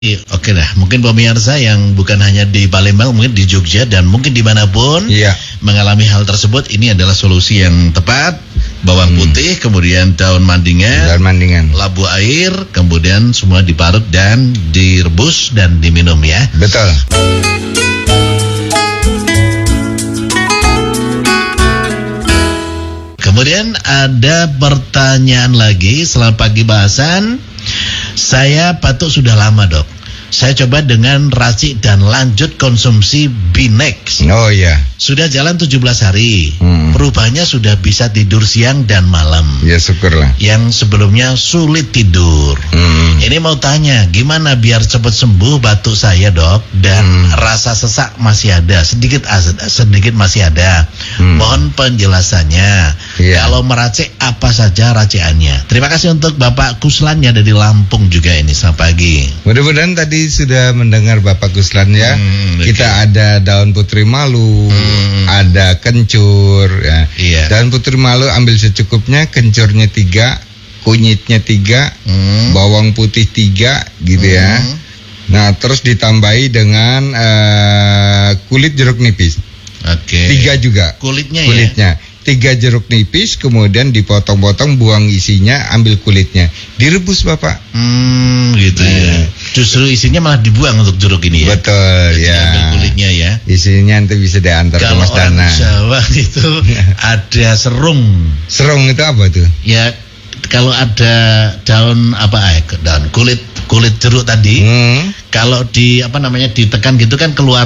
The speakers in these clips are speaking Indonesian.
Oke dah, mungkin pemirsa yang bukan hanya di Palembang, mungkin di Jogja dan mungkin dimanapun mengalami hal tersebut, ini adalah solusi yang tepat. Bawang putih, kemudian daun mandingan, labu air, kemudian semua diparut dan direbus dan diminum ya. Betul. Kemudian ada pertanyaan lagi, selamat pagi bahasan. Saya batuk sudah lama dok. Saya coba dengan racik dan lanjut konsumsi Binex. Oh iya. Sudah jalan 17 hari. Perubahannya sudah bisa tidur siang dan malam. Ya syukurlah. Yang sebelumnya sulit tidur. Ini mau tanya, gimana biar cepat sembuh batuk saya dok? Dan rasa sesak masih ada, sedikit masih ada. Mohon penjelasannya. Kalau meracik apa saja racikannya? Terima kasih untuk Bapak Kuslan yang ada di Lampung juga ini. Selamat pagi. Mudah-mudahan tadi sudah mendengar Bapak Kuslan ya. Kita ada daun putri malu, ada kencur ya. Daun putri malu ambil secukupnya, kencurnya 3, kunyitnya 3, bawang putih 3 gitu ya. Nah, terus ditambahi dengan kulit jeruk nipis. 3 juga. Kulitnya. 3 jeruk nipis, kemudian dipotong-potong, buang isinya, ambil kulitnya, direbus Bapak. Gitu ya. Justru isinya malah dibuang untuk jeruk ini ya. Betul. Ya. Ambil kulitnya ya. Isinya nanti bisa diantar ke Mas Dana. Kalau orang Jawa itu ada serung. Serung itu apa tuh? Ya, kalau ada daun daun kulit jeruk tadi, kalau ditekan gitu kan keluar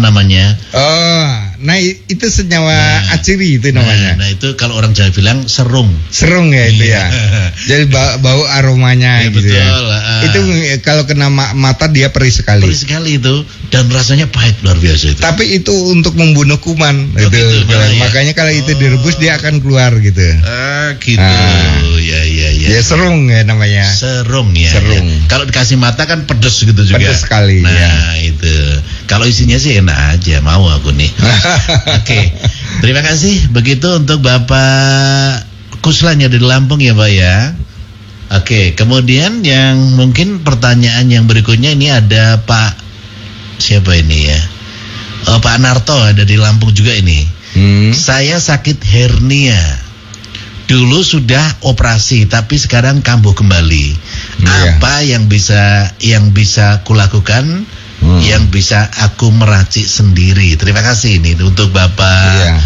nah itu senyawa aciri itu namanya. Nah itu kalau orang Jawa bilang serung. Serung ya itu ya. Jadi bau aromanya gitu betul, ya. Itu kalau kena mata dia perih sekali. Perih sekali itu dan rasanya pahit luar biasa itu. Tapi itu untuk membunuh kuman itu. Makanya kalau itu direbus dia akan keluar gitu. Gitu. Ya. Ya serung ya namanya. Serung ya. Serung. Ya. Kalau dikasih mata kan pedes gitu juga. Pedes sekali. Nah itu. Kalau isinya sih enak aja, mau aku nih. Oke. Terima kasih. Begitu untuk Bapak Kuslan yang di Lampung ya Pak ya. Oke. Kemudian yang mungkin pertanyaan yang berikutnya ini ada Pak siapa ini ya? Pak Narto ada di Lampung juga ini. Saya sakit hernia. Dulu sudah operasi tapi sekarang kambuh kembali. Apa yang bisa kulakukan? Yang bisa aku meracik sendiri. Terima kasih ini untuk Bapak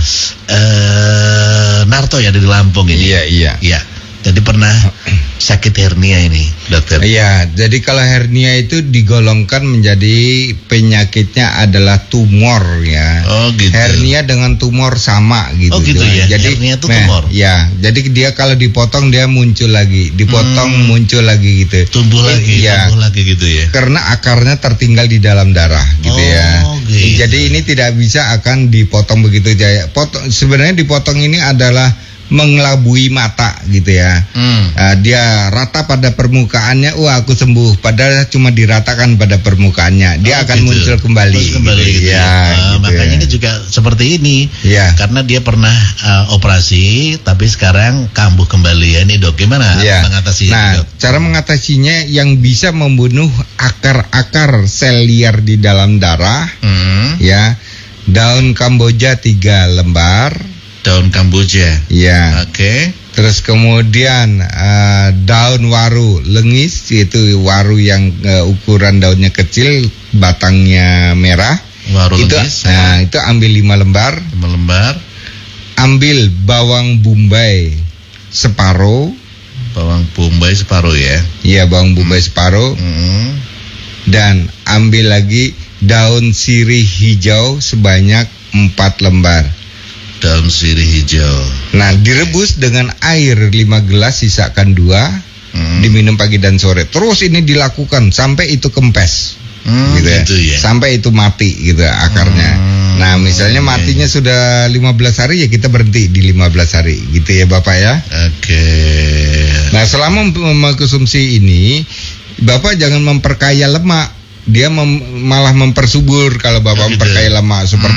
Narto ya dari Lampung ini. Iya. Jadi pernah sakit hernia ini, dokter. Iya, jadi kalau hernia itu digolongkan menjadi penyakitnya adalah tumor ya. Oh gitu. Hernia dengan tumor sama gitu. Oh gitu ya. Jadi hernia itu tumor. Ya, jadi dia kalau dipotong dia muncul lagi, dipotong muncul lagi gitu. Tumbuh lagi gitu ya. Karena akarnya tertinggal di dalam darah gitu ya. Gitu. Jadi ini tidak bisa akan dipotong begitu saja. Sebenarnya dipotong ini adalah mengelabui mata gitu ya. Dia rata pada permukaannya, aku sembuh, padahal cuma diratakan pada permukaannya. Dia akan muncul kembali gitu. Ya, gitu. Makanya ini juga seperti ini. Karena dia pernah operasi tapi sekarang kambuh kembali ya. Ini dok, gimana mengatasinya? Nah, dok? cara mengatasinya yang bisa membunuh akar-akar sel liar di dalam darah ya. Daun Kamboja 3 lembar. Daun Kamboja. Ya. Oke. Terus kemudian daun waru lengis, yaitu waru yang ukuran daunnya kecil, batangnya merah. Waru itu, lengis. Nah, itu ambil 5 lembar. 5 lembar. Ambil bawang bombay separuh. Bawang bombay separuh ya. Iya, bawang bombay separuh. Dan ambil lagi daun sirih hijau sebanyak 4 lembar. Daun sirih hijau. Nah, direbus dengan air 5 gelas, sisakan 2, diminum pagi dan sore. Terus ini dilakukan sampai itu kempes, gitu ya. Sampai itu mati gitu akarnya. Nah, misalnya matinya sudah 15 hari ya kita berhenti di 15 hari gitu ya Bapak ya. Oke. Nah, selama mengkonsumsi ini Bapak jangan memperkaya lemak. Dia malah mempersubur kalau Bapak memperkaya lemak seperti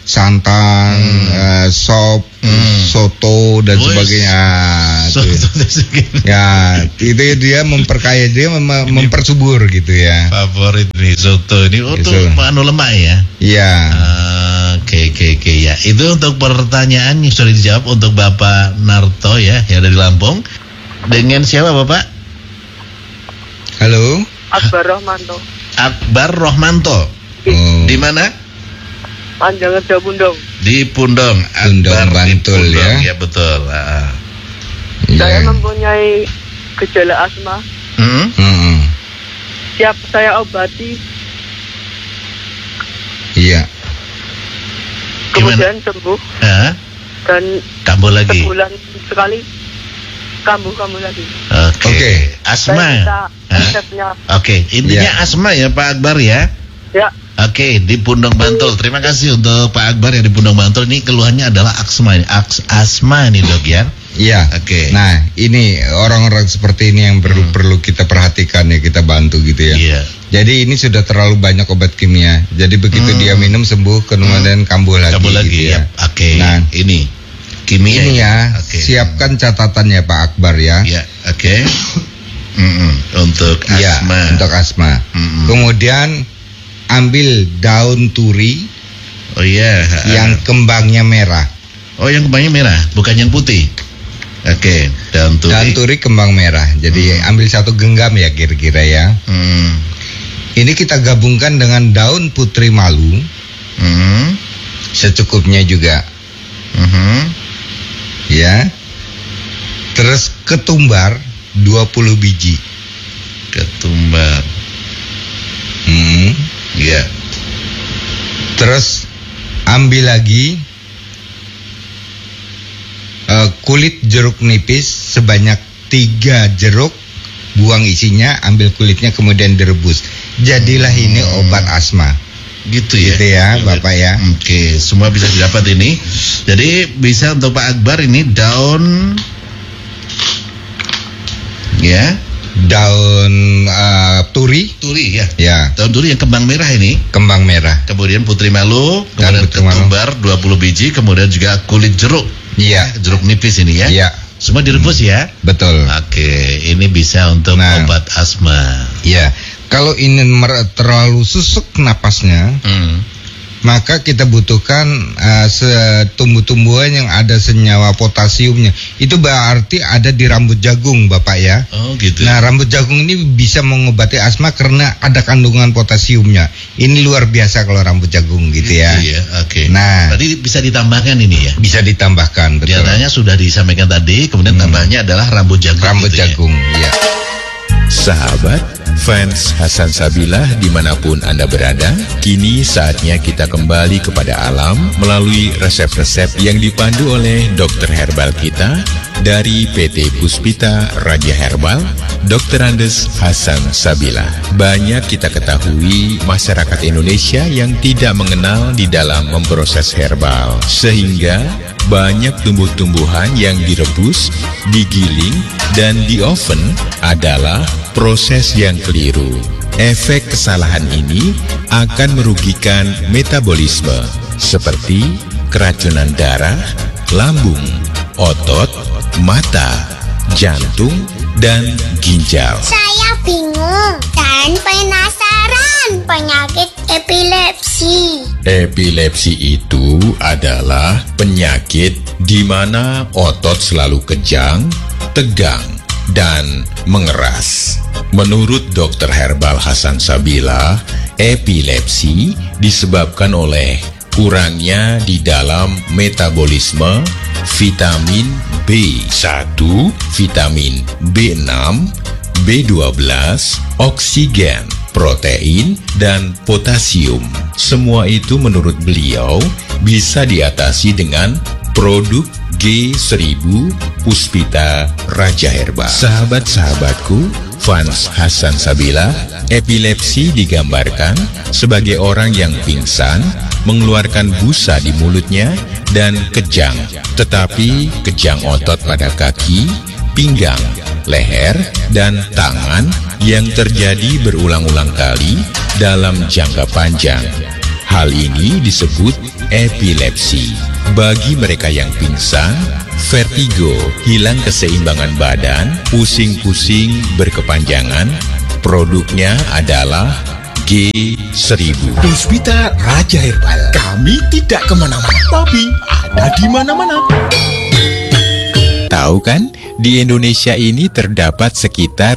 santan, sop, soto dan sebagainya. Ya, itu dia memperkaya, dia mempersubur gitu ya. Favorit nih soto ini untuk anu lemak ya. Iya. Oke ya. Itu untuk pertanyaan yang sudah dijawab untuk Bapak Narto ya, yang dari Lampung. Dengan siapa Bapak? Halo. Akbar Rohmanto. Akbar Rohmanto. Di mana? Panjangan Pundong. Di Pundong. Pundong Bantul ya. Ya betul. Saya mempunyai gejala asma. Siap saya obati. Iya. Kemudian sembuh. Dan kambuh lagi. Sebulan sekali kambuh lagi. Oke. Asma. Oke. Intinya asma ya Pak Akbar ya. Ya. Oke, di Pundong Bantul. Terima kasih untuk Pak Akbar yang di Pundong Bantul. Ini keluhannya adalah asma nih Dok ya. Iya. Oke. Nah, ini orang-orang seperti ini yang perlu kita perhatikan ya, kita bantu gitu ya. Iya. Jadi ini sudah terlalu banyak obat kimia. Jadi begitu dia minum sembuh, kemudian kambuh lagi. Gitu ya. Oke. Nah, ini kimia. Ini ya. Siapkan catatannya Pak Akbar ya. Iya. Oke. Untuk asma. Ya, untuk asma. Kemudian ambil daun turi. Oh iya. Yang kembangnya merah. Oh, yang kembangnya merah, bukan yang putih. Oke, daun turi. Daun turi kembang merah. Jadi ambil 1 genggam ya kira-kira ya. Ini kita gabungkan dengan daun putri malu. Secukupnya juga. Ya. Terus ketumbar 20 biji. Ketumbar. Ya. Terus ambil lagi kulit jeruk nipis sebanyak 3 jeruk, buang isinya, ambil kulitnya kemudian direbus. Jadilah ini obat asma. Gitu ya. Gitu ya, Bapak ya. Oke, semua bisa didapat ini. Jadi bisa untuk Pak Akbar ini daun ya. Daun turi ya. Ya. Daun turi yang kembang merah ini. Kembang merah. Kemudian putri malu, kemudian ketumbar 20 biji, kemudian juga kulit jeruk. Iya. Jeruk nipis ini ya. Iya. Semua direbus ya. Betul. Oke, ini bisa untuk obat asma. Iya. Kalau ini terlalu susuk napasnya, maka kita butuhkan tumbuh-tumbuhan yang ada senyawa potasiumnya. Itu berarti ada di rambut jagung, Bapak ya. Oh gitu. Nah, rambut jagung ini bisa mengobati asma karena ada kandungan potasiumnya. Ini luar biasa kalau rambut jagung gitu ya. Iya, oke. Nah, tadi bisa ditambahkan ini ya. Bisa ditambahkan, betul. Biasanya sudah disampaikan tadi, kemudian tambahnya adalah rambut jagung. Rambut jagung, ya. Sahabat, fans Hasan Sabilah dimanapun Anda berada, kini saatnya kita kembali kepada alam melalui resep-resep yang dipandu oleh dokter herbal kita dari PT Puspita Raja Herbal, Dr. Andes Hasan Sabilah. Banyak kita ketahui masyarakat Indonesia yang tidak mengenal di dalam memproses herbal, sehingga banyak tumbuh-tumbuhan yang direbus, digiling, dan di oven adalah proses yang keliru. Efek kesalahan ini akan merugikan metabolisme seperti keracunan darah, lambung, otot, mata, jantung, dan ginjal. Saya bingung dan penasaran penyakit epilepsi. Epilepsi itu adalah penyakit di mana otot selalu kejang, tegang, dan mengeras. Menurut dokter herbal Hasan Sabilah, epilepsi disebabkan oleh kurangnya di dalam metabolisme vitamin B1, vitamin B6, B12, oksigen, protein, dan potasium. Semua itu menurut beliau bisa diatasi dengan produk G1000 Puspita Raja Herbal. Sahabat-sahabatku, fans Hasan Sabilah, epilepsi digambarkan sebagai orang yang pingsan, mengeluarkan busa di mulutnya, dan kejang. Tetapi kejang otot pada kaki, pinggang, leher, dan tangan yang terjadi berulang-ulang kali dalam jangka panjang. Hal ini disebut epilepsi. Bagi mereka yang pingsan, vertigo, hilang keseimbangan badan, pusing-pusing berkepanjangan, produknya adalah G1000. Puspita Raja Herbal. Kami tidak kemana-mana, tapi ada di mana-mana. Tahu kan, di Indonesia ini terdapat sekitar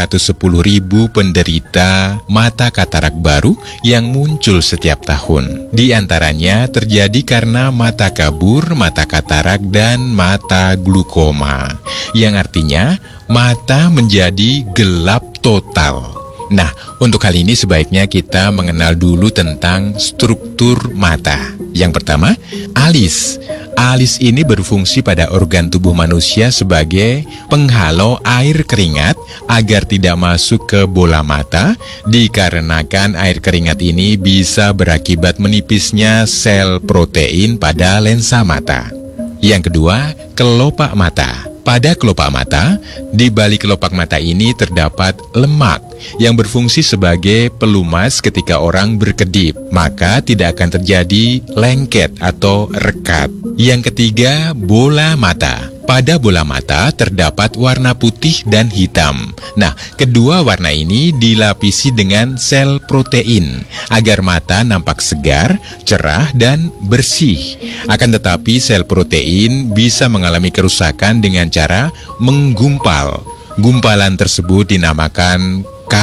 210.000 penderita mata katarak baru yang muncul setiap tahun. Di antaranya terjadi karena mata kabur, mata katarak, dan mata glukoma, yang artinya mata menjadi gelap total. Nah, untuk hal ini sebaiknya kita mengenal dulu tentang struktur mata. Yang pertama, alis. Alis ini berfungsi pada organ tubuh manusia sebagai penghalau air keringat agar tidak masuk ke bola mata, dikarenakan air keringat ini bisa berakibat menipisnya sel protein pada lensa mata. Yang kedua, kelopak mata. Pada kelopak mata, di balik kelopak mata ini terdapat lemak yang berfungsi sebagai pelumas ketika orang berkedip, maka tidak akan terjadi lengket atau rekat. Yang ketiga, bola mata. Pada bola mata terdapat warna putih dan hitam. Nah, kedua warna ini dilapisi dengan sel protein agar mata nampak segar, cerah, dan bersih. Akan tetapi sel protein bisa mengalami kerusakan dengan cara menggumpal. Gumpalan tersebut dinamakan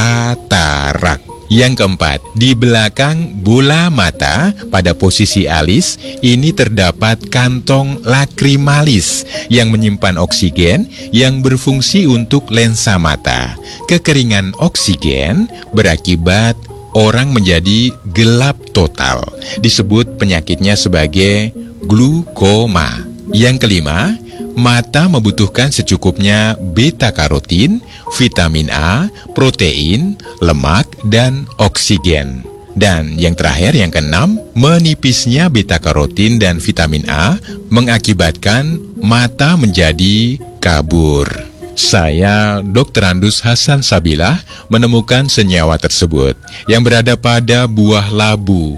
katarak. Yang keempat, di belakang bola mata pada posisi alis ini terdapat kantong lakrimalis yang menyimpan oksigen yang berfungsi untuk lensa mata. Kekeringan oksigen berakibat orang menjadi gelap total. Disebut penyakitnya sebagai glukoma. Yang kelima, mata membutuhkan secukupnya beta-karotin, vitamin A, protein, lemak, dan oksigen. Dan yang terakhir, yang keenam, menipisnya beta-karotin dan vitamin A mengakibatkan mata menjadi kabur. Saya, Dr. Andus Hasan Sabilah, menemukan senyawa tersebut yang berada pada buah labu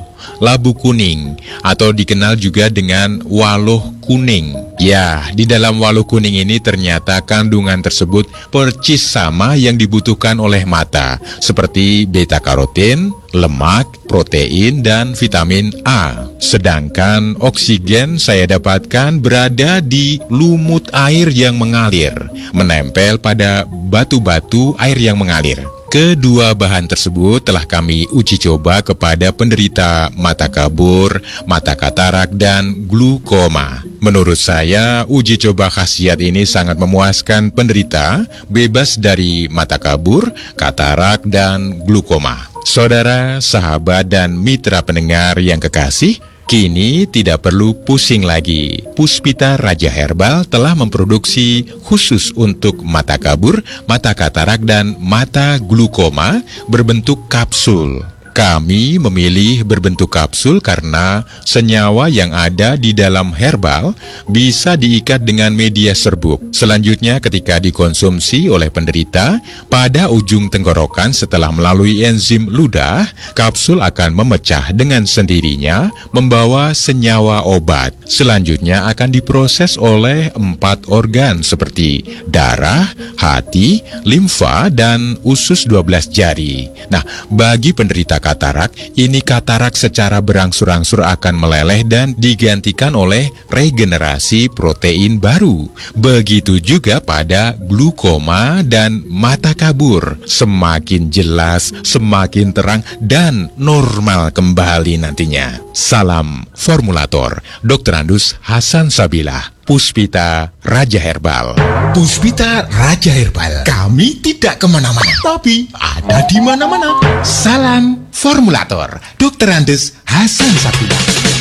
kuning, atau dikenal juga dengan waluh kuning. Ya, di dalam waluh kuning ini ternyata kandungan tersebut percis sama yang dibutuhkan oleh mata, seperti beta-karotin, lemak, protein, dan vitamin A. Sedangkan oksigen saya dapatkan berada di lumut air yang mengalir, menempel pada batu-batu air yang mengalir. Kedua bahan tersebut telah kami uji coba kepada penderita mata kabur, mata katarak, dan glukoma. Menurut saya, uji coba khasiat ini sangat memuaskan penderita bebas dari mata kabur, katarak, dan glukoma. Saudara, sahabat, dan mitra pendengar yang kekasih, kini tidak perlu pusing lagi. Puspita Raja Herbal telah memproduksi khusus untuk mata kabur, mata katarak, dan mata glukoma berbentuk kapsul. Kami memilih berbentuk kapsul karena senyawa yang ada di dalam herbal bisa diikat dengan media serbuk. Selanjutnya, ketika dikonsumsi oleh penderita, pada ujung tenggorokan setelah melalui enzim ludah, kapsul akan memecah dengan sendirinya membawa senyawa obat. Selanjutnya akan diproses oleh 4 organ seperti darah, hati, limfa, dan usus 12 jari. Nah, bagi penderita katarak, ini katarak secara berangsur-angsur akan meleleh dan digantikan oleh regenerasi protein baru. Begitu juga pada glukoma dan mata kabur. Semakin jelas, semakin terang, dan normal kembali nantinya. Salam formulator, Dr. Andus Hasan Sabilah, Puspita Raja Herbal. Puspita Raja Herbal. Kami tidak kemana-mana, tapi ada di mana-mana. Salam formulator, Dr. Andus Hasan Sabilah.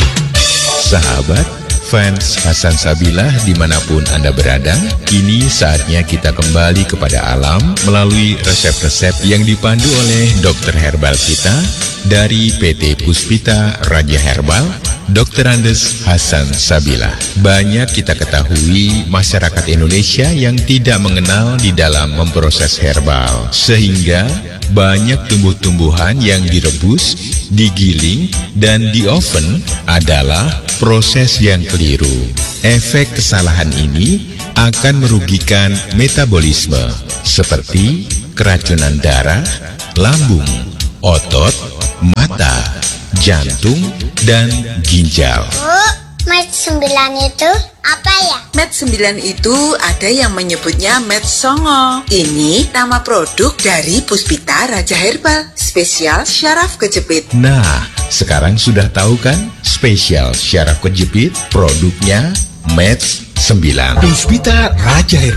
Sahabat fans Hasan Sabilah dimanapun Anda berada, kini saatnya kita kembali kepada alam melalui resep-resep yang dipandu oleh dokter herbal kita dari PT Puspita Raja Herbal Dr. Andes Hasan Sabila. Banyak kita ketahui masyarakat Indonesia yang tidak mengenal di dalam memproses herbal, sehingga banyak tumbuh-tumbuhan yang direbus, digiling, dan di oven adalah proses yang keliru. Efek kesalahan ini akan merugikan metabolisme seperti keracunan darah, lambung, otot, mata, jantung, dan ginjal. Med 9 itu apa ya? Med 9 itu ada yang menyebutnya Med Songo. Ini nama produk dari Puspita Raja Herbal, spesial syaraf kejepit. Nah, sekarang sudah tahu kan? Spesial syaraf kejepit, produknya Med 9. Puspita Raja Herbal.